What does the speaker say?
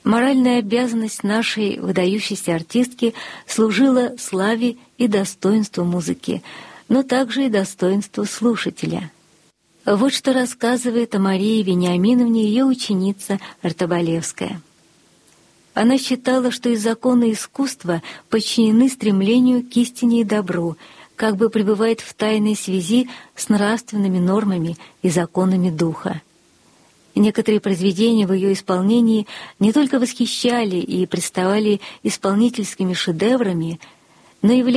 Моральная обязанность нашей выдающейся артистки служила славе и достоинству музыки, но также и достоинству слушателя. Вот что рассказывает о Марии Вениаминовне ее ученица Артобалевская. Она считала, что и законы искусства подчинены стремлению к истине и добру, как бы пребывает в тайной связи с нравственными нормами и законами духа. Некоторые произведения в ее исполнении не только восхищали и представали исполнительскими шедеврами, но являлись